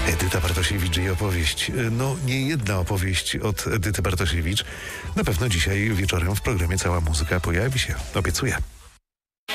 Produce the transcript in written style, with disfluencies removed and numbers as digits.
Edyta Bartosiewicz i opowieść. No, nie jedna opowieść od Edyty Bartosiewicz. Na pewno dzisiaj wieczorem w programie Cała Muzyka pojawi się. Obiecuję.